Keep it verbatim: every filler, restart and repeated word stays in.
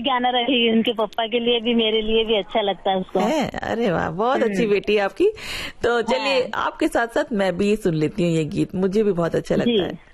गाना रखेगी, उनके पापा के लिए भी मेरे लिए भी अच्छा लगता है उसको। है? अरे वाह, बहुत अच्छी बेटी है आपकी। तो चलिए आपके साथ साथ मैं भी सुन लेती हूँ ये गीत, मुझे भी बहुत अच्छा लगता है।